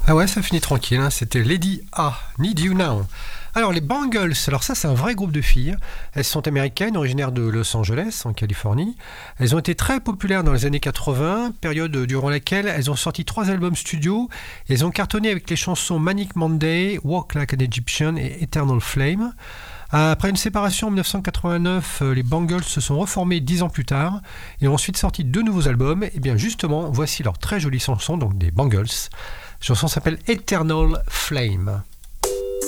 Ah ouais, ça finit tranquille, hein. C'était Lady A, Need You Now. Alors les Bangles, alors ça c'est un vrai groupe de filles. Elles sont américaines, originaires de Los Angeles, en Californie. Elles ont été très populaires dans les années 80, période durant laquelle elles ont sorti 3 albums studio. Elles ont cartonné avec les chansons Manic Monday, Walk Like an Egyptian et Eternal Flame. Après une séparation en 1989, les Bangles se sont reformés 10 ans plus tard et ont ensuite sorti 2 nouveaux albums. Et bien justement, voici leur très jolie chanson, donc des Bangles. La chanson s'appelle Eternal Flame.